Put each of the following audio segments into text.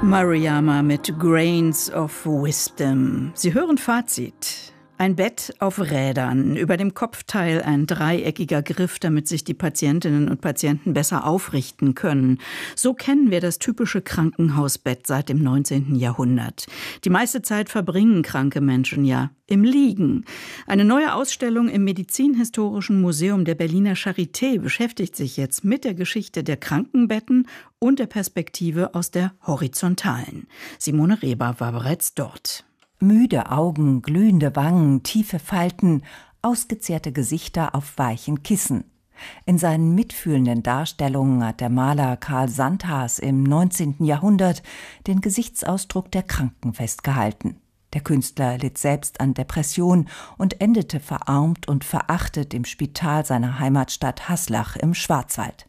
Maruyama mit Grains of Wisdom. Sie hören Fazit. Ein Bett auf Rädern, über dem Kopfteil ein dreieckiger Griff, damit sich die Patientinnen und Patienten besser aufrichten können. So kennen wir das typische Krankenhausbett seit dem 19. Jahrhundert. Die meiste Zeit verbringen kranke Menschen ja im Liegen. Eine neue Ausstellung im Medizinhistorischen Museum der Berliner Charité beschäftigt sich jetzt mit der Geschichte der Krankenbetten und der Perspektive aus der horizontalen. Simone Reber war bereits dort. Müde Augen, glühende Wangen, tiefe Falten, ausgezehrte Gesichter auf weichen Kissen. In seinen mitfühlenden Darstellungen hat der Maler Karl Sandhaas im 19. Jahrhundert den Gesichtsausdruck der Kranken festgehalten. Der Künstler litt selbst an Depression und endete verarmt und verachtet im Spital seiner Heimatstadt Haslach im Schwarzwald.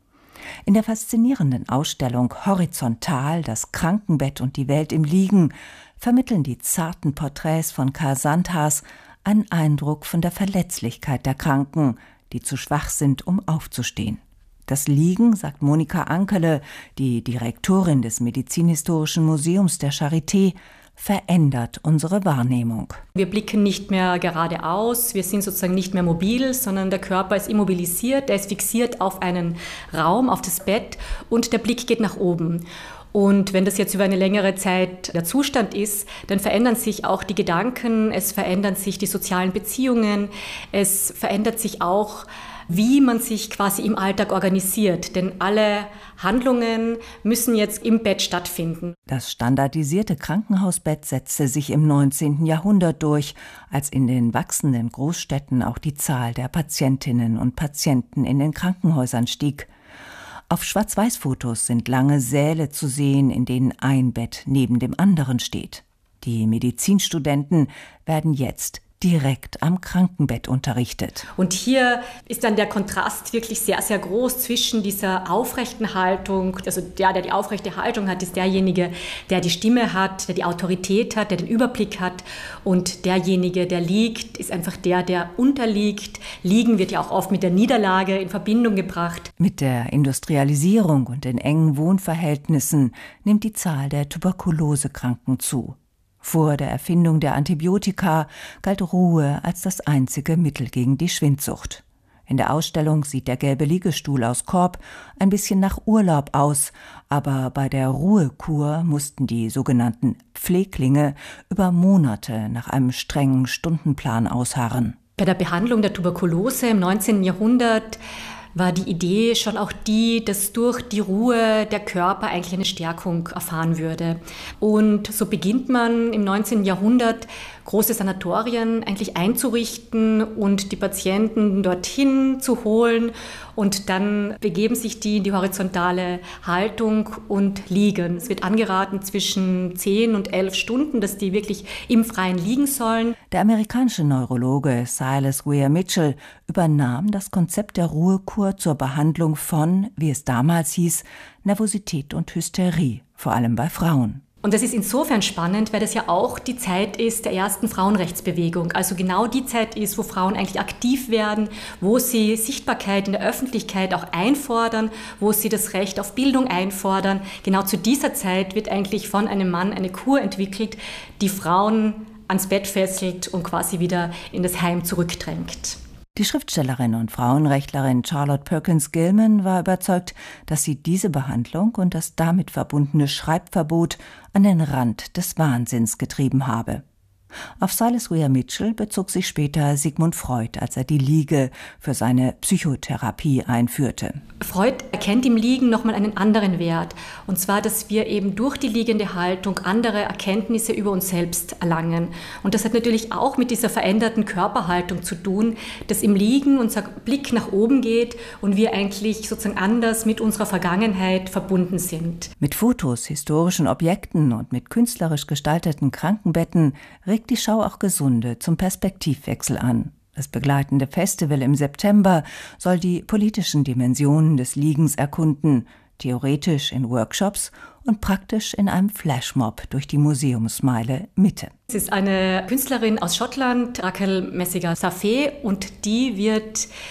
In der faszinierenden Ausstellung Horizontal, das Krankenbett und die Welt im Liegen, vermitteln die zarten Porträts von Karl Sandhaas einen Eindruck von der Verletzlichkeit der Kranken, die zu schwach sind, um aufzustehen. Das Liegen, sagt Monika Ankele, die Direktorin des Medizinhistorischen Museums der Charité, verändert unsere Wahrnehmung. Wir blicken nicht mehr geradeaus, wir sind sozusagen nicht mehr mobil, sondern der Körper ist immobilisiert, er ist fixiert auf einen Raum, auf das Bett und der Blick geht nach oben. Und wenn das jetzt über eine längere Zeit der Zustand ist, dann verändern sich auch die Gedanken, es verändern sich die sozialen Beziehungen, es verändert sich auch, wie man sich quasi im Alltag organisiert. Denn alle Handlungen müssen jetzt im Bett stattfinden. Das standardisierte Krankenhausbett setzte sich im 19. Jahrhundert durch, als in den wachsenden Großstädten auch die Zahl der Patientinnen und Patienten in den Krankenhäusern stieg. Auf Schwarz-Weiß-Fotos sind lange Säle zu sehen, in denen ein Bett neben dem anderen steht. Die Medizinstudenten werden jetzt direkt am Krankenbett unterrichtet. Und hier ist dann der Kontrast wirklich sehr, sehr groß zwischen dieser aufrechten Haltung, also der die aufrechte Haltung hat, ist derjenige, der die Stimme hat, der die Autorität hat, der den Überblick hat, und derjenige, der liegt, ist einfach der unterliegt. Liegen wird ja auch oft mit der Niederlage in Verbindung gebracht. Mit der Industrialisierung und den engen Wohnverhältnissen nimmt die Zahl der Tuberkulosekranken zu. Vor der Erfindung der Antibiotika galt Ruhe als das einzige Mittel gegen die Schwindsucht. In der Ausstellung sieht der gelbe Liegestuhl aus Korb ein bisschen nach Urlaub aus, aber bei der Ruhekur mussten die sogenannten Pfleglinge über Monate nach einem strengen Stundenplan ausharren. Bei der Behandlung der Tuberkulose im 19. Jahrhundert war die Idee schon auch die, dass durch die Ruhe der Körper eigentlich eine Stärkung erfahren würde. Und so beginnt man im 19. Jahrhundert, große Sanatorien eigentlich einzurichten und die Patienten dorthin zu holen. Und dann begeben sich die in die horizontale Haltung und liegen. Es wird angeraten zwischen 10 und 11 Stunden, dass die wirklich im Freien liegen sollen. Der amerikanische Neurologe Silas Weir Mitchell übernahm das Konzept der Ruhekur zur Behandlung von, wie es damals hieß, Nervosität und Hysterie, vor allem bei Frauen. Und das ist insofern spannend, weil das ja auch die Zeit ist der ersten Frauenrechtsbewegung. Also genau die Zeit ist, wo Frauen eigentlich aktiv werden, wo sie Sichtbarkeit in der Öffentlichkeit auch einfordern, wo sie das Recht auf Bildung einfordern. Genau zu dieser Zeit wird eigentlich von einem Mann eine Kur entwickelt, die Frauen ans Bett fesselt und quasi wieder in das Heim zurückdrängt. Die Schriftstellerin und Frauenrechtlerin Charlotte Perkins Gilman war überzeugt, dass sie diese Behandlung und das damit verbundene Schreibverbot an den Rand des Wahnsinns getrieben habe. Auf Silas Weir Mitchell bezog sich später Sigmund Freud, als er die Liege für seine Psychotherapie einführte. Freud erkennt im Liegen nochmal einen anderen Wert. Und zwar, dass wir eben durch die liegende Haltung andere Erkenntnisse über uns selbst erlangen. Und das hat natürlich auch mit dieser veränderten Körperhaltung zu tun, dass im Liegen unser Blick nach oben geht und wir eigentlich sozusagen anders mit unserer Vergangenheit verbunden sind. Mit Fotos, historischen Objekten und mit künstlerisch gestalteten Krankenbetten regt die Schau auch Gesunde zum Perspektivwechsel an. Das begleitende Festival im September soll die politischen Dimensionen des Liegens erkunden, theoretisch in Workshops und praktisch in einem Flashmob durch die Museumsmeile Mitte. Es ist eine Künstlerin aus Schottland, Rachel Messinger-Safé, und die wird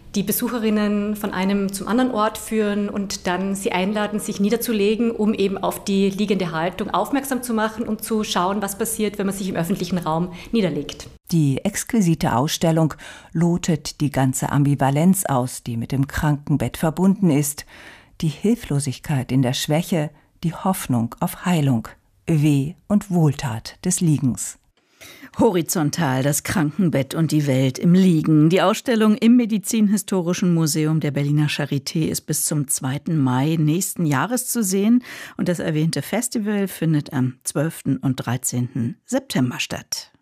die Besucherinnen von einem zum anderen Ort führen und dann sie einladen, sich niederzulegen, um eben auf die liegende Haltung aufmerksam zu machen und zu schauen, was passiert, wenn man sich im öffentlichen Raum niederlegt. Die exquisite Ausstellung lotet die ganze Ambivalenz aus, die mit dem Krankenbett verbunden ist. Die Hilflosigkeit in der Schwäche, die Hoffnung auf Heilung, Weh und Wohltat des Liegens. Horizontal, das Krankenbett und die Welt im Liegen. Die Ausstellung im Medizinhistorischen Museum der Berliner Charité ist bis zum 2. Mai nächsten Jahres zu sehen. Und das erwähnte Festival findet am 12. und 13. September statt.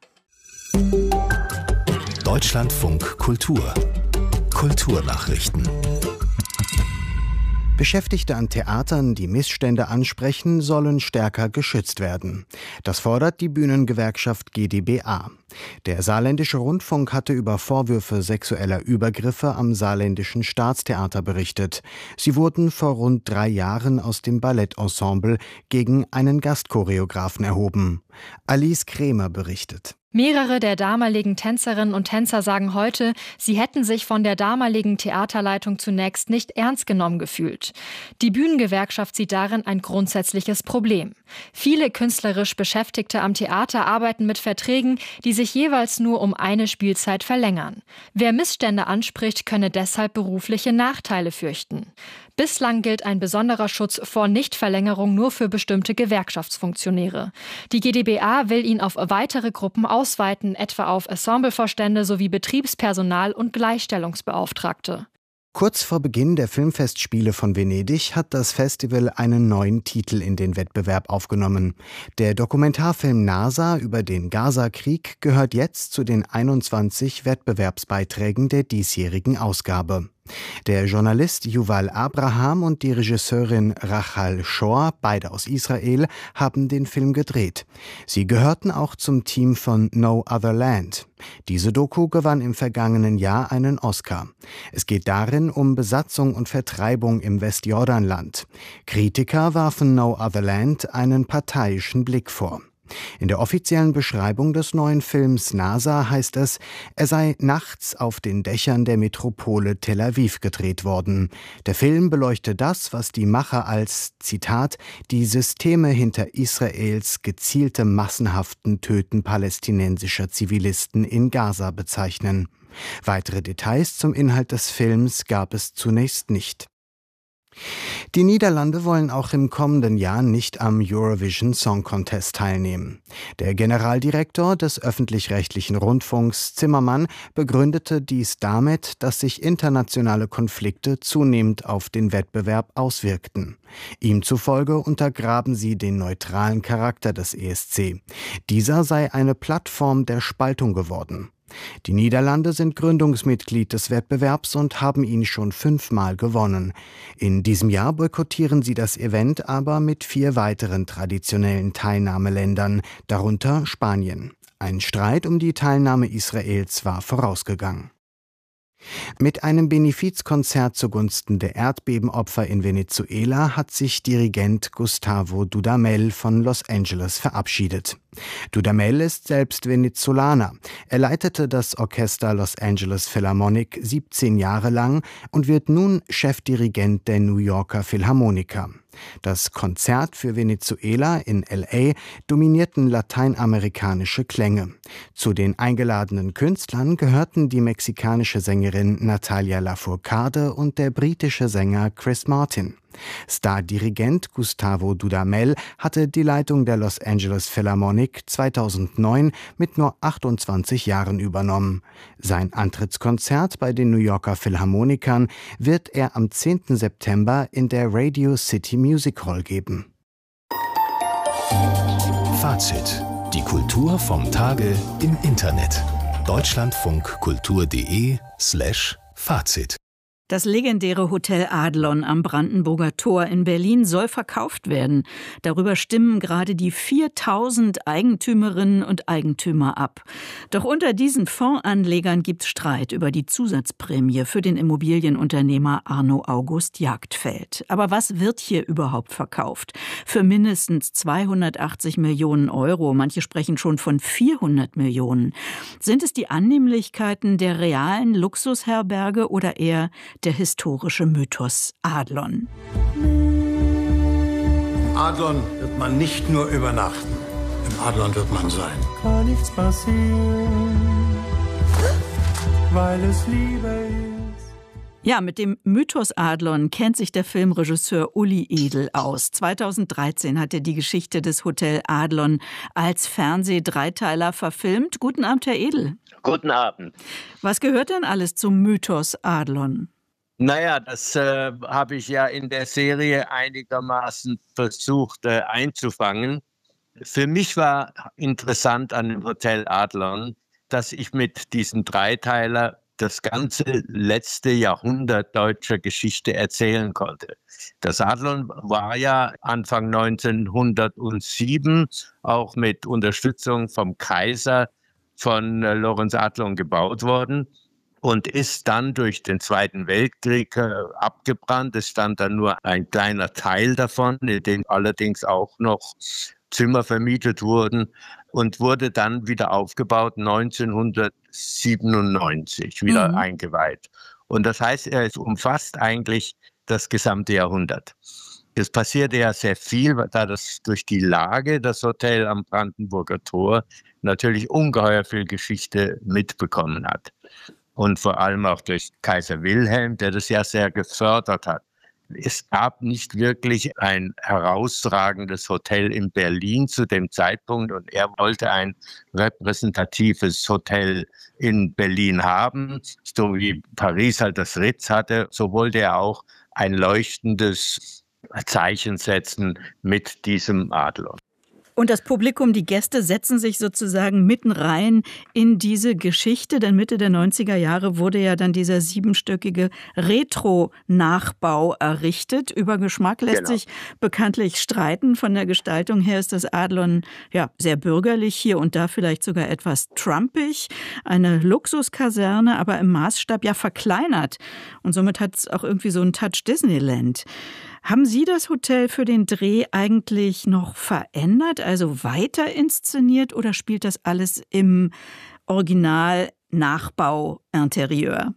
Deutschlandfunk Kultur. Kulturnachrichten. Beschäftigte an Theatern, die Missstände ansprechen, sollen stärker geschützt werden. Das fordert die Bühnengewerkschaft GdBA. Der Saarländische Rundfunk hatte über Vorwürfe sexueller Übergriffe am Saarländischen Staatstheater berichtet. Sie wurden vor rund 3 Jahren aus dem Ballettensemble gegen einen Gastchoreografen erhoben. Alice Krämer berichtet. Mehrere der damaligen Tänzerinnen und Tänzer sagen heute, sie hätten sich von der damaligen Theaterleitung zunächst nicht ernst genommen gefühlt. Die Bühnengewerkschaft sieht darin ein grundsätzliches Problem. Viele künstlerisch Beschäftigte am Theater arbeiten mit Verträgen, die sich jeweils nur um eine Spielzeit verlängern. Wer Missstände anspricht, könne deshalb berufliche Nachteile fürchten. Bislang gilt ein besonderer Schutz vor Nichtverlängerung nur für bestimmte Gewerkschaftsfunktionäre. Die GdBA will ihn auf weitere Gruppen ausweiten, etwa auf Ensemblevorstände sowie Betriebspersonal und Gleichstellungsbeauftragte. Kurz vor Beginn der Filmfestspiele von Venedig hat das Festival einen neuen Titel in den Wettbewerb aufgenommen. Der Dokumentarfilm NASA über den Gaza-Krieg gehört jetzt zu den 21 Wettbewerbsbeiträgen der diesjährigen Ausgabe. Der Journalist Yuval Abraham und die Regisseurin Rachel Shor, beide aus Israel, haben den Film gedreht. Sie gehörten auch zum Team von No Other Land. Diese Doku gewann im vergangenen Jahr einen Oscar. Es geht darin um Besatzung und Vertreibung im Westjordanland. Kritiker warfen No Other Land einen parteiischen Blick vor. In der offiziellen Beschreibung des neuen Films NASA heißt es, er sei nachts auf den Dächern der Metropole Tel Aviv gedreht worden. Der Film beleuchte das, was die Macher als, Zitat, die Systeme hinter Israels gezieltem massenhaften Töten palästinensischer Zivilisten in Gaza bezeichnen. Weitere Details zum Inhalt des Films gab es zunächst nicht. Die Niederlande wollen auch im kommenden Jahr nicht am Eurovision Song Contest teilnehmen. Der Generaldirektor des öffentlich-rechtlichen Rundfunks Zimmermann begründete dies damit, dass sich internationale Konflikte zunehmend auf den Wettbewerb auswirkten. Ihm zufolge untergraben sie den neutralen Charakter des ESC. Dieser sei eine Plattform der Spaltung geworden. Die Niederlande sind Gründungsmitglied des Wettbewerbs und haben ihn schon 5-mal gewonnen. In diesem Jahr boykottieren sie das Event aber mit 4 weiteren traditionellen Teilnahmeländern, darunter Spanien. Ein Streit um die Teilnahme Israels war vorausgegangen. Mit einem Benefizkonzert zugunsten der Erdbebenopfer in Venezuela hat sich Dirigent Gustavo Dudamel von Los Angeles verabschiedet. Dudamel ist selbst Venezolaner. Er leitete das Orchester Los Angeles Philharmonic 17 Jahre lang und wird nun Chefdirigent der New Yorker Philharmoniker. Das Konzert für Venezuela in L.A. dominierten lateinamerikanische Klänge. Zu den eingeladenen Künstlern gehörten die mexikanische Sängerin Natalia Lafourcade und der britische Sänger Chris Martin. Stardirigent Gustavo Dudamel hatte die Leitung der Los Angeles Philharmonic 2009 mit nur 28 Jahren übernommen. Sein Antrittskonzert bei den New Yorker Philharmonikern wird er am 10. September in der Radio City Music Hall geben. Fazit. Die Kultur vom Tage im Internet. Deutschlandfunkkultur.de/Fazit Das legendäre Hotel Adlon am Brandenburger Tor in Berlin soll verkauft werden. Darüber stimmen gerade die 4000 Eigentümerinnen und Eigentümer ab. Doch unter diesen Fondsanlegern gibt es Streit über die Zusatzprämie für den Immobilienunternehmer Arno August Jagdfeld. Aber was wird hier überhaupt verkauft? Für mindestens 280 Millionen Euro. Manche sprechen schon von 400 Millionen. Sind es die Annehmlichkeiten der realen Luxusherberge oder eher der historische Mythos Adlon? Im Adlon wird man nicht nur übernachten. Im Adlon wird man sein. Kann nichts passieren, weil es Liebe ist. Ja, mit dem Mythos Adlon kennt sich der Filmregisseur Uli Edel aus. 2013 hat er die Geschichte des Hotel Adlon als Fernseh-Dreiteiler verfilmt. Guten Abend, Herr Edel. Guten Abend. Was gehört denn alles zum Mythos Adlon? Naja, das habe ich ja in der Serie einigermaßen versucht einzufangen. Für mich war interessant an dem Hotel Adlon, dass ich mit diesem Dreiteiler das ganze letzte Jahrhundert deutscher Geschichte erzählen konnte. Das Adlon war ja Anfang 1907 auch mit Unterstützung vom Kaiser von Lorenz Adlon gebaut worden und ist dann durch den Zweiten Weltkrieg abgebrannt. Es stand dann nur ein kleiner Teil davon, in dem allerdings auch noch Zimmer vermietet wurden und wurde dann wieder aufgebaut 1997, wieder eingeweiht. Und das heißt, es umfasst eigentlich das gesamte Jahrhundert. Es passierte ja sehr viel, da das durch die Lage, das Hotel am Brandenburger Tor, natürlich ungeheuer viel Geschichte mitbekommen hat. Und vor allem auch durch Kaiser Wilhelm, der das ja sehr gefördert hat. Es gab nicht wirklich ein herausragendes Hotel in Berlin zu dem Zeitpunkt und er wollte ein repräsentatives Hotel in Berlin haben, so wie Paris halt das Ritz hatte, so wollte er auch ein leuchtendes Zeichen setzen mit diesem Adlon. Und das Publikum, die Gäste setzen sich sozusagen mitten rein in diese Geschichte, denn Mitte der 90er Jahre wurde ja dann dieser 7-stöckige Retro-Nachbau errichtet. Über Geschmack lässt sich bekanntlich streiten. Von der Gestaltung her ist das Adlon ja sehr bürgerlich, hier und da vielleicht sogar etwas trumpig. Eine Luxuskaserne, aber im Maßstab ja verkleinert. Und somit hat es auch irgendwie so einen Touch Disneyland. Haben Sie das Hotel für den Dreh eigentlich noch verändert, also weiter inszeniert oder spielt das alles im Original-Nachbau-Interieur?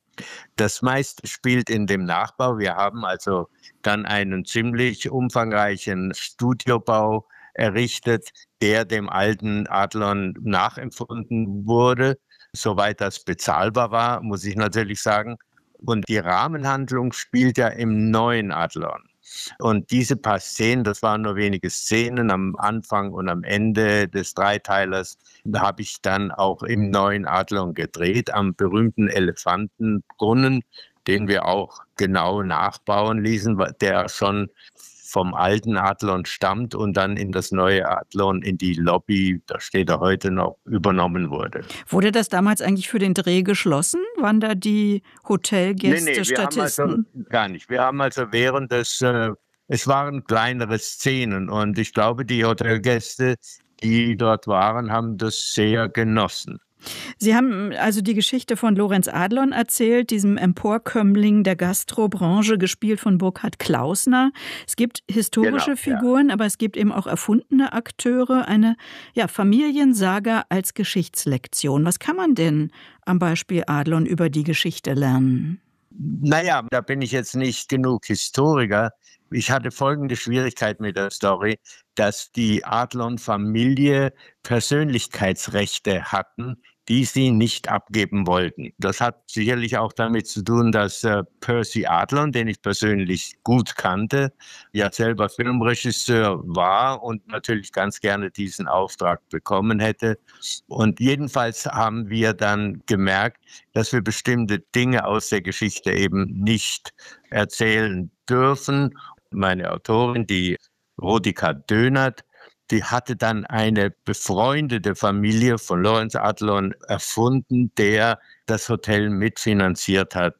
Das meiste spielt in dem Nachbau. Wir haben also dann einen ziemlich umfangreichen Studiobau errichtet, der dem alten Adlon nachempfunden wurde, soweit das bezahlbar war, muss ich natürlich sagen. Und die Rahmenhandlung spielt ja im neuen Adlon. Und diese paar Szenen, das waren nur wenige Szenen am Anfang und am Ende des Dreiteilers, da habe ich dann auch im neuen Adlon gedreht, am berühmten Elefantenbrunnen, den wir auch genau nachbauen ließen, der schon vom alten Adlon stammt und dann in das neue Adlon, in die Lobby, da steht er heute noch, übernommen wurde. Wurde das damals eigentlich für den Dreh geschlossen? Waren da die Hotelgäste Statisten? Haben also gar nicht. Wir haben also während des, es waren kleinere Szenen und ich glaube, die Hotelgäste, die dort waren, haben das sehr genossen. Sie haben also die Geschichte von Lorenz Adlon erzählt, diesem Emporkömmling der Gastrobranche, gespielt von Burkhard Klausner. Es gibt historische Figuren, aber es gibt eben auch erfundene Akteure, eine Familiensaga als Geschichtslektion. Was kann man denn am Beispiel Adlon über die Geschichte lernen? Naja, da bin ich jetzt nicht genug Historiker. Ich hatte folgende Schwierigkeit mit der Story, dass die Adlon-Familie Persönlichkeitsrechte hatten, die sie nicht abgeben wollten. Das hat sicherlich auch damit zu tun, dass Percy Adlon, den ich persönlich gut kannte, ja selber Filmregisseur war und natürlich ganz gerne diesen Auftrag bekommen hätte. Und jedenfalls haben wir dann gemerkt, dass wir bestimmte Dinge aus der Geschichte eben nicht erzählen dürfen. Meine Autorin, die Rodika Dönert, die hatte dann eine befreundete Familie von Lorenz Adlon erfunden, der das Hotel mitfinanziert hat.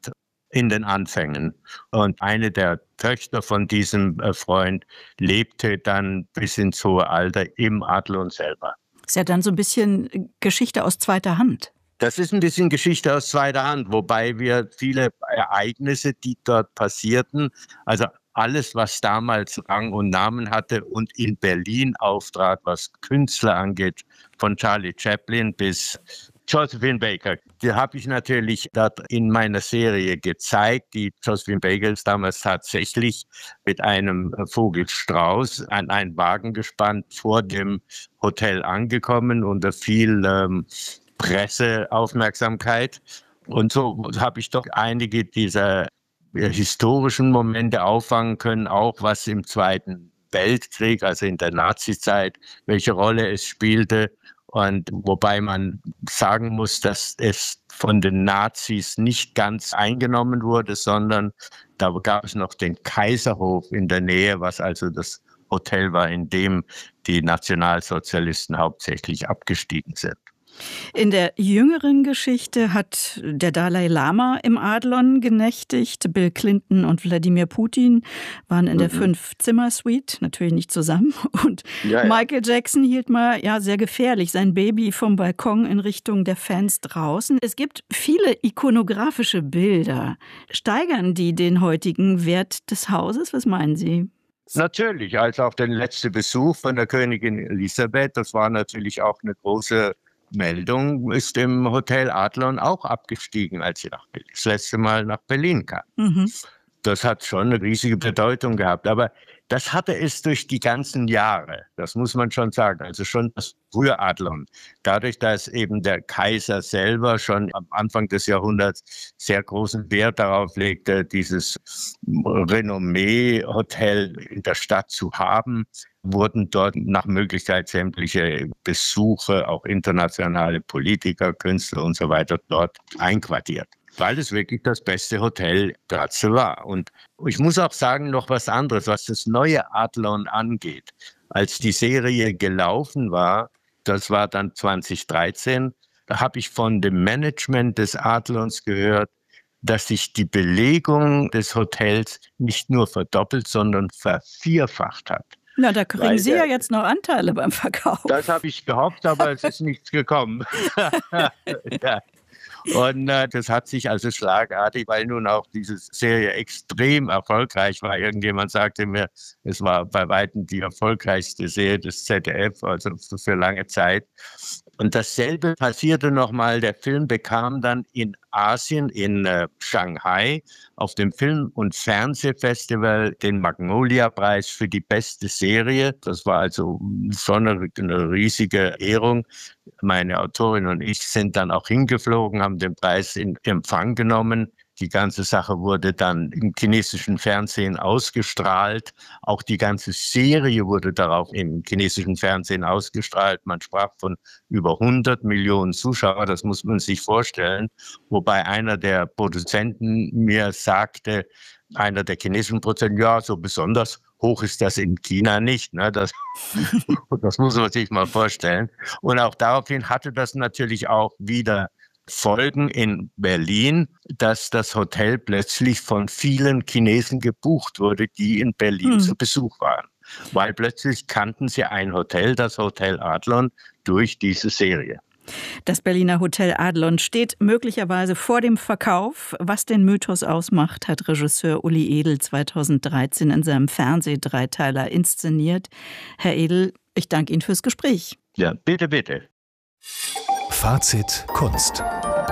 in den Anfängen. Und eine der Töchter von diesem Freund lebte dann bis ins hohe Alter im Adlon selber. Ist ja dann so ein bisschen Geschichte aus zweiter Hand. Das ist ein bisschen Geschichte aus zweiter Hand, wobei wir viele Ereignisse, die dort passierten, also alles, was damals Rang und Namen hatte und in Berlin auftrat, was Künstler angeht, von Charlie Chaplin bis Josephine Baker, die habe ich natürlich dort in meiner Serie gezeigt. Die Josephine Baker ist damals tatsächlich mit einem Vogelstrauß an einen Wagen gespannt vor dem Hotel angekommen unter viel Presseaufmerksamkeit. Und so habe ich doch einige dieser historischen Momente auffangen können, auch was im Zweiten Weltkrieg, also in der Nazizeit, welche Rolle es spielte. Und wobei man sagen muss, dass es von den Nazis nicht ganz eingenommen wurde, sondern da gab es noch den Kaiserhof in der Nähe, was also das Hotel war, in dem die Nationalsozialisten hauptsächlich abgestiegen sind. In der jüngeren Geschichte hat der Dalai Lama im Adlon genächtigt. Bill Clinton und Wladimir Putin waren in der 5-Zimmer-Suite, natürlich nicht zusammen. Und Michael Jackson hielt mal sehr gefährlich sein Baby vom Balkon in Richtung der Fans draußen. Es gibt viele ikonografische Bilder. Steigern die den heutigen Wert des Hauses? Was meinen Sie? Natürlich, also auch der letzte Besuch von der Königin Elisabeth, das war natürlich auch eine große Meldung, ist im Hotel Adlon auch abgestiegen, als sie das letzte Mal nach Berlin kam. Das hat schon eine riesige Bedeutung gehabt, aber das hatte es durch die ganzen Jahre, das muss man schon sagen, also schon das frühe Adlon. Dadurch, dass eben der Kaiser selber schon am Anfang des Jahrhunderts sehr großen Wert darauf legte, dieses Renommee-Hotel in der Stadt zu haben, wurden dort nach Möglichkeit sämtliche Besuche, auch internationale Politiker, Künstler und so weiter dort einquartiert, weil es wirklich das beste Hotel Graz war. Und ich muss auch sagen, noch was anderes, was das neue Adlon angeht. Als die Serie gelaufen war, das war dann 2013, da habe ich von dem Management des Adlons gehört, dass sich die Belegung des Hotels nicht nur verdoppelt, sondern vervierfacht hat. Na, da kriegen Sie ja jetzt noch Anteile beim Verkauf. Das habe ich gehofft, aber es ist nichts gekommen. Ja. Und das hat sich also schlagartig, weil nun auch diese Serie extrem erfolgreich war. Irgendjemand sagte mir, es war bei weitem die erfolgreichste Serie des ZDF, also für lange Zeit. Und dasselbe passierte nochmal. Der Film bekam dann in Asien, in Shanghai, auf dem Film- und Fernsehfestival den Magnolia-Preis für die beste Serie. Das war also schon eine riesige Ehrung. Meine Autorin und ich sind dann auch hingeflogen, haben den Preis in Empfang genommen. Die ganze Sache wurde dann im chinesischen Fernsehen ausgestrahlt. Auch die ganze Serie wurde darauf im chinesischen Fernsehen ausgestrahlt. Man sprach von über 100 Millionen Zuschauer, das muss man sich vorstellen. Wobei einer der Produzenten mir sagte, einer der chinesischen Produzenten, ja, so besonders hoch ist das in China nicht. Ne? Das muss man sich mal vorstellen. Und auch daraufhin hatte das natürlich auch wieder Folgen in Berlin, dass das Hotel plötzlich von vielen Chinesen gebucht wurde, die in Berlin zu Besuch waren. Weil plötzlich kannten sie ein Hotel, das Hotel Adlon, durch diese Serie. Das Berliner Hotel Adlon steht möglicherweise vor dem Verkauf. Was den Mythos ausmacht, hat Regisseur Uli Edel 2013 in seinem Fernsehdreiteiler inszeniert. Herr Edel, ich danke Ihnen fürs Gespräch. Ja, bitte, bitte. Fazit Kunst.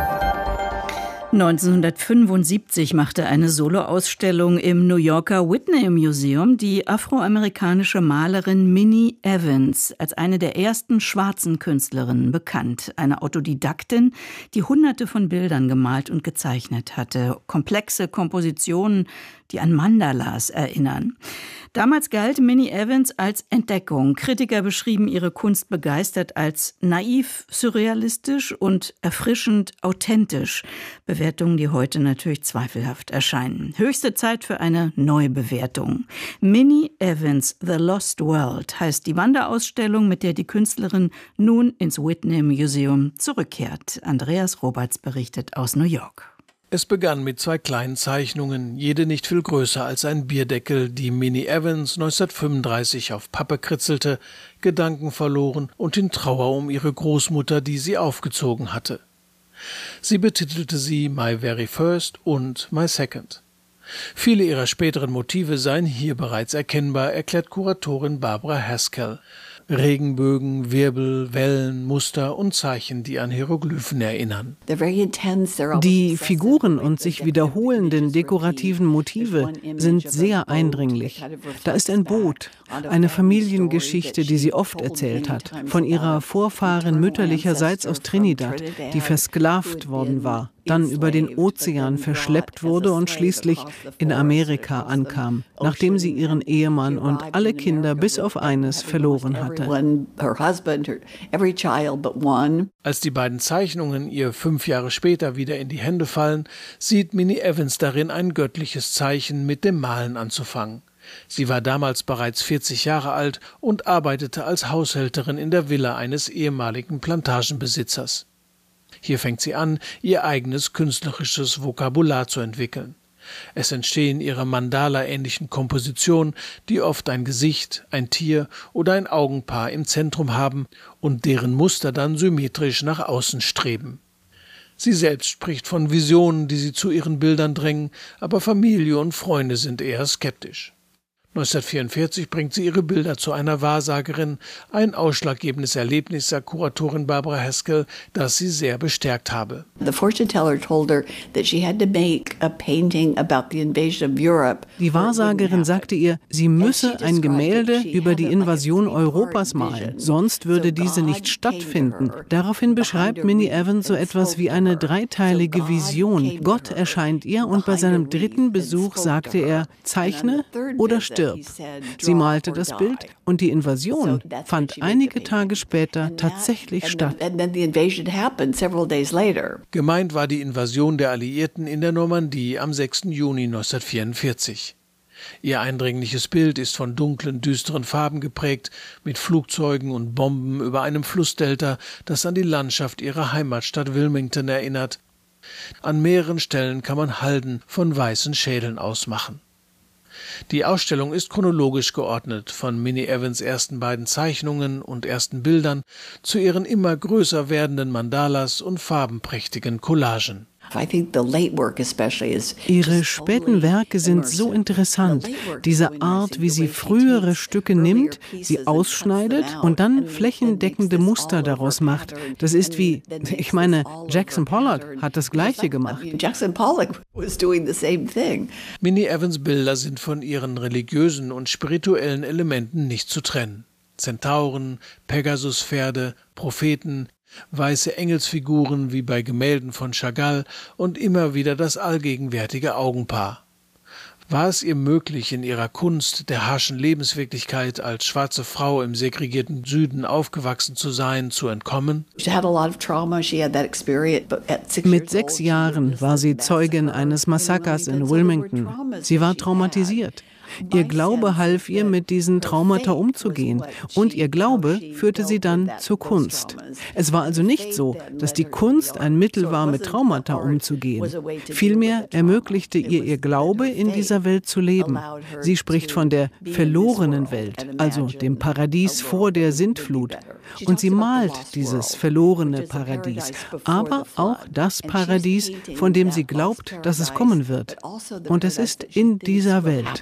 1975 machte eine Soloausstellung im New Yorker Whitney Museum die afroamerikanische Malerin Minnie Evans als eine der ersten schwarzen Künstlerinnen bekannt. Eine Autodidaktin, die Hunderte von Bildern gemalt und gezeichnet hatte. Komplexe Kompositionen, die an Mandalas erinnern. Damals galt Minnie Evans als Entdeckung. Kritiker beschrieben ihre Kunst begeistert als naiv, surrealistisch und erfrischend authentisch. Bewertungen, die heute natürlich zweifelhaft erscheinen. Höchste Zeit für eine Neubewertung. Minnie Evans, The Lost World heißt die Wanderausstellung, mit der die Künstlerin nun ins Whitney Museum zurückkehrt. Andreas Roberts berichtet aus New York. Es begann mit 2 kleinen Zeichnungen, jede nicht viel größer als ein Bierdeckel, die Minnie Evans 1935 auf Pappe kritzelte, gedankenverloren und in Trauer um ihre Großmutter, die sie aufgezogen hatte. Sie betitelte sie My Very First und My Second. Viele ihrer späteren Motive seien hier bereits erkennbar, erklärt Kuratorin Barbara Haskell. Regenbögen, Wirbel, Wellen, Muster und Zeichen, die an Hieroglyphen erinnern. Die Figuren und sich wiederholenden dekorativen Motive sind sehr eindringlich. Da ist ein Boot, eine Familiengeschichte, die sie oft erzählt hat, von ihrer Vorfahren mütterlicherseits aus Trinidad, die versklavt worden war, dann über den Ozean verschleppt wurde und schließlich in Amerika ankam, nachdem sie ihren Ehemann und alle Kinder bis auf eines verloren hatte. Als die beiden Zeichnungen ihr 5 Jahre später wieder in die Hände fallen, sieht Minnie Evans darin ein göttliches Zeichen, mit dem Malen anzufangen. Sie war damals bereits 40 Jahre alt und arbeitete als Haushälterin in der Villa eines ehemaligen Plantagenbesitzers. Hier fängt sie an, ihr eigenes künstlerisches Vokabular zu entwickeln. Es entstehen ihre Mandala-ähnlichen Kompositionen, die oft ein Gesicht, ein Tier oder ein Augenpaar im Zentrum haben und deren Muster dann symmetrisch nach außen streben. Sie selbst spricht von Visionen, die sie zu ihren Bildern drängen, aber Familie und Freunde sind eher skeptisch. 1944 bringt sie ihre Bilder zu einer Wahrsagerin, ein ausschlaggebendes Erlebnis, sagt Kuratorin Barbara Haskell, das sie sehr bestärkt habe. Die Wahrsagerin sagte ihr, sie müsse ein Gemälde über die Invasion Europas malen, sonst würde diese nicht stattfinden. Daraufhin beschreibt Minnie Evans so etwas wie eine 3-teilige Vision. Gott erscheint ihr und bei seinem 3. Besuch sagte er, zeichne oder stirb. Sie malte das Bild und die Invasion fand einige Tage später tatsächlich statt. Gemeint war die Invasion der Alliierten in der Normandie am 6. Juni 1944. Ihr eindringliches Bild ist von dunklen, düsteren Farben geprägt, mit Flugzeugen und Bomben über einem Flussdelta, das an die Landschaft ihrer Heimatstadt Wilmington erinnert. An mehreren Stellen kann man Halden von weißen Schädeln ausmachen. Die Ausstellung ist chronologisch geordnet, von Minnie Evans ersten beiden Zeichnungen und ersten Bildern zu ihren immer größer werdenden Mandalas und farbenprächtigen Collagen. Ihre späten Werke sind so interessant. Diese Art, wie sie frühere Stücke nimmt, sie ausschneidet und dann flächendeckende Muster daraus macht. Das ist wie, ich meine, Jackson Pollock hat das Gleiche gemacht. Minnie Evans Bilder sind von ihren religiösen und spirituellen Elementen nicht zu trennen. Zentauren, Pegasuspferde, Propheten, weiße Engelsfiguren wie bei Gemälden von Chagall und immer wieder das allgegenwärtige Augenpaar. War es ihr möglich, in ihrer Kunst der harschen Lebenswirklichkeit als schwarze Frau im segregierten Süden aufgewachsen zu sein, zu entkommen? Mit 6 Jahren war sie Zeugin eines Massakers in Wilmington. Sie war traumatisiert. Ihr Glaube half ihr, mit diesen Traumata umzugehen. Und ihr Glaube führte sie dann zur Kunst. Es war also nicht so, dass die Kunst ein Mittel war, mit Traumata umzugehen. Vielmehr ermöglichte ihr Glaube, in dieser Welt zu leben. Sie spricht von der verlorenen Welt, also dem Paradies vor der Sintflut. Und sie malt dieses verlorene Paradies, aber auch das Paradies, von dem sie glaubt, dass es kommen wird. Und es ist in dieser Welt.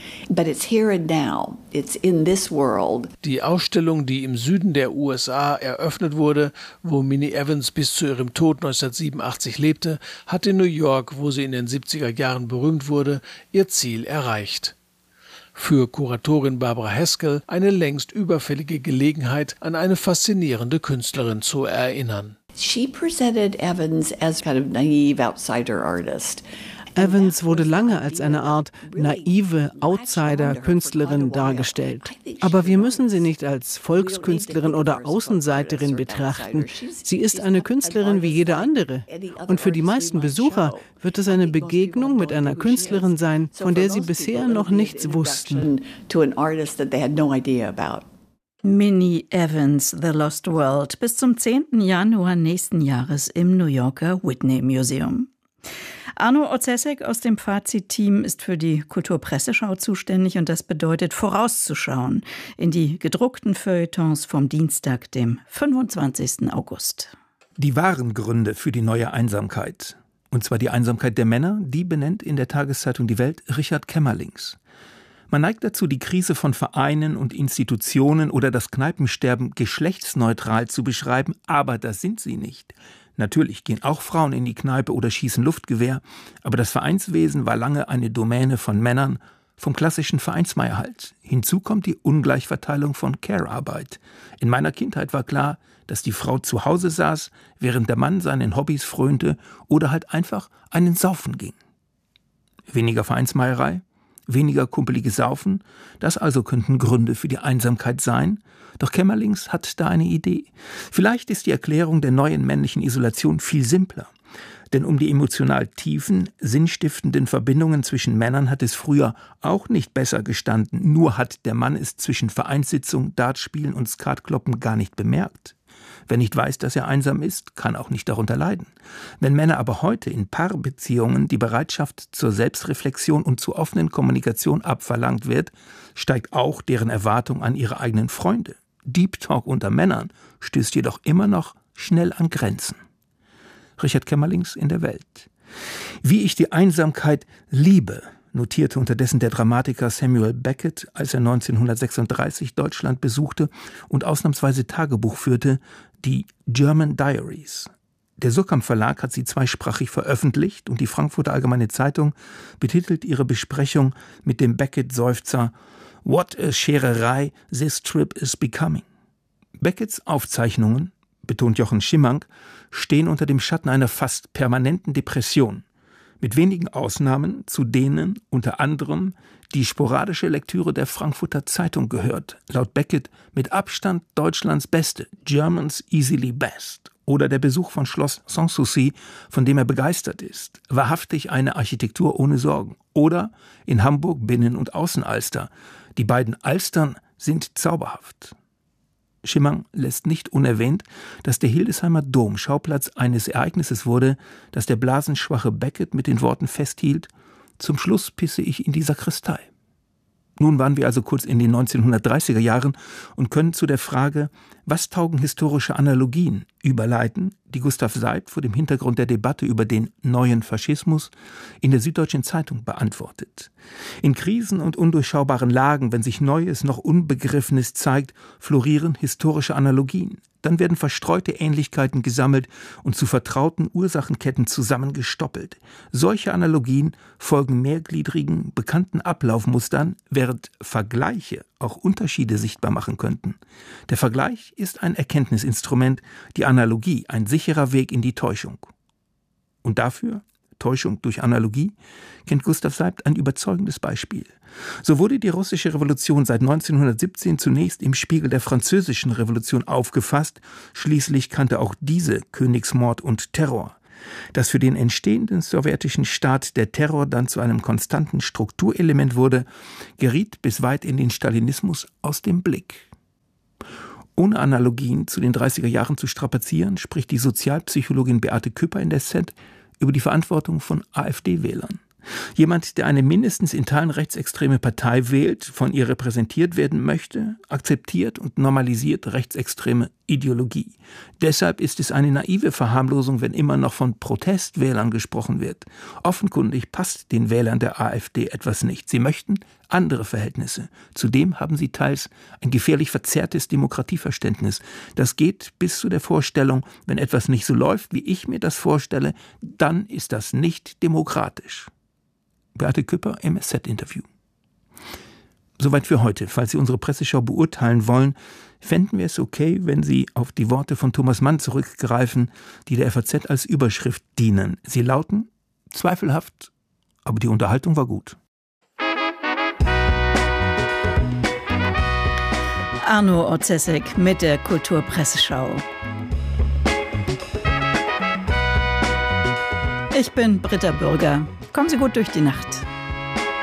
Die Ausstellung, die im Süden der USA eröffnet wurde, wo Minnie Evans bis zu ihrem Tod 1987 lebte, hat in New York, wo sie in den 70er Jahren berühmt wurde, ihr Ziel erreicht. Für Kuratorin Barbara Haskell eine längst überfällige Gelegenheit, an eine faszinierende Künstlerin zu erinnern. She presented Evans as kind of naive outsider artist. Evans wurde lange als eine Art naive Outsider-Künstlerin dargestellt. Aber wir müssen sie nicht als Volkskünstlerin oder Außenseiterin betrachten. Sie ist eine Künstlerin wie jede andere. Und für die meisten Besucher wird es eine Begegnung mit einer Künstlerin sein, von der sie bisher noch nichts wussten. Minnie Evans, The Lost World, bis zum 10. Januar nächsten Jahres im New Yorker Whitney Museum. Arno Otzesek aus dem Fazit-Team ist für die Kulturpresseschau zuständig und das bedeutet, vorauszuschauen in die gedruckten Feuilletons vom Dienstag, dem 25. August. Die wahren Gründe für die neue Einsamkeit, und zwar die Einsamkeit der Männer, die benennt in der Tageszeitung Die Welt Richard Kämmerlings. Man neigt dazu, die Krise von Vereinen und Institutionen oder das Kneipensterben geschlechtsneutral zu beschreiben, aber das sind sie nicht. Natürlich gehen auch Frauen in die Kneipe oder schießen Luftgewehr, aber das Vereinswesen war lange eine Domäne von Männern, vom klassischen Vereinsmeier halt. Hinzu kommt die Ungleichverteilung von Care-Arbeit. In meiner Kindheit war klar, dass die Frau zu Hause saß, während der Mann seinen Hobbys frönte oder halt einfach einen Saufen ging. Weniger Vereinsmeierei, weniger kumpeliges Saufen, das also könnten Gründe für die Einsamkeit sein. Doch Kämmerlings hat da eine Idee. Vielleicht ist die Erklärung der neuen männlichen Isolation viel simpler. Denn um die emotional tiefen, sinnstiftenden Verbindungen zwischen Männern hat es früher auch nicht besser gestanden. Nur hat der Mann es zwischen Vereinssitzung, Dartspielen und Skatkloppen gar nicht bemerkt. Wer nicht weiß, dass er einsam ist, kann auch nicht darunter leiden. Wenn Männer aber heute in Paarbeziehungen die Bereitschaft zur Selbstreflexion und zur offenen Kommunikation abverlangt wird, steigt auch deren Erwartung an ihre eigenen Freunde. Deep Talk unter Männern stößt jedoch immer noch schnell an Grenzen. Richard Kämmerlings in der Welt. Wie ich die Einsamkeit liebe, notierte unterdessen der Dramatiker Samuel Beckett, als er 1936 Deutschland besuchte und ausnahmsweise Tagebuch führte, die German Diaries. Der Surkamp Verlag hat sie zweisprachig veröffentlicht und die Frankfurter Allgemeine Zeitung betitelt ihre Besprechung mit dem Beckett-Seufzer "What a Schererei this trip is becoming". Becketts Aufzeichnungen, betont Jochen Schimmank, stehen unter dem Schatten einer fast permanenten Depression. Mit wenigen Ausnahmen, zu denen unter anderem die sporadische Lektüre der Frankfurter Zeitung gehört, laut Beckett mit Abstand Deutschlands Beste, Germans easily best, oder der Besuch von Schloss Sanssouci, von dem er begeistert ist, wahrhaftig eine Architektur ohne Sorgen, oder in Hamburg Binnen- und Außenalster. Die beiden Alstern sind zauberhaft. Schimmang lässt nicht unerwähnt, dass der Hildesheimer Dom Schauplatz eines Ereignisses wurde, das der blasenschwache Beckett mit den Worten festhielt: "Zum Schluss pisse ich in die Sakristei." Nun waren wir also kurz in den 1930er Jahren und können zu der Frage, was taugen historische Analogien, überleiten, die Gustav Seibt vor dem Hintergrund der Debatte über den neuen Faschismus in der Süddeutschen Zeitung beantwortet. In Krisen und undurchschaubaren Lagen, wenn sich Neues noch Unbegriffenes zeigt, florieren historische Analogien. Dann werden verstreute Ähnlichkeiten gesammelt und zu vertrauten Ursachenketten zusammengestoppelt. Solche Analogien folgen mehrgliedrigen, bekannten Ablaufmustern, während Vergleiche auch Unterschiede sichtbar machen könnten. Der Vergleich ist ein Erkenntnisinstrument, die Analogie ein sicherer Weg in die Täuschung. Und dafür, Täuschung durch Analogie, kennt Gustav Seibt ein überzeugendes Beispiel. So wurde die russische Revolution seit 1917 zunächst im Spiegel der französischen Revolution aufgefasst, schließlich kannte auch diese Königsmord und Terror. Dass für den entstehenden sowjetischen Staat der Terror dann zu einem konstanten Strukturelement wurde, geriet bis weit in den Stalinismus aus dem Blick. Ohne Analogien zu den 30er Jahren zu strapazieren, spricht die Sozialpsychologin Beate Küpper in der SZ über die Verantwortung von AfD-Wählern. Jemand, der eine mindestens in Teilen rechtsextreme Partei wählt, von ihr repräsentiert werden möchte, akzeptiert und normalisiert rechtsextreme Ideologie. Deshalb ist es eine naive Verharmlosung, wenn immer noch von Protestwählern gesprochen wird. Offenkundig passt den Wählern der AfD etwas nicht. Sie möchten andere Verhältnisse. Zudem haben sie teils ein gefährlich verzerrtes Demokratieverständnis. Das geht bis zu der Vorstellung, wenn etwas nicht so läuft, wie ich mir das vorstelle, dann ist das nicht demokratisch. Beate Küpper im SZ-Interview. Soweit für heute. Falls Sie unsere Presseschau beurteilen wollen, fänden wir es okay, wenn Sie auf die Worte von Thomas Mann zurückgreifen, die der FAZ als Überschrift dienen. Sie lauten: zweifelhaft, aber die Unterhaltung war gut. Arno Otzesek mit der Kulturpresseschau. Ich bin Britta Bürger. Kommen Sie gut durch die Nacht.